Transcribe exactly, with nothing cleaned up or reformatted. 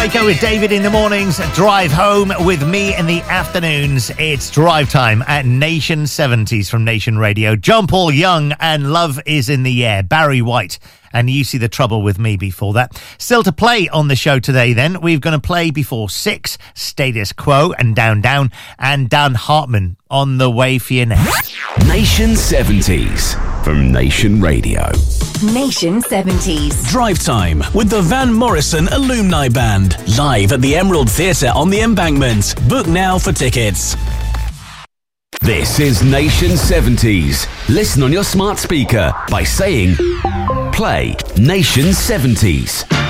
Waco with David in the mornings, drive home with me in the afternoons. It's drive time at Nation seventies from Nation Radio. John Paul Young and Love is in the Air. Barry White and You See the Trouble with Me before that. Still to play on the show today then. We're going to play before six, Status Quo and Down Down, and Dan Hartman on the way for you next. Nation seventies from Nation Radio. Nation seventies. Drive time with the Van Morrison Alumni Band. Live at the Emerald Theatre on the Embankment. Book now for tickets. This is Nation seventies. Listen on your smart speaker by saying, play Nation seventies.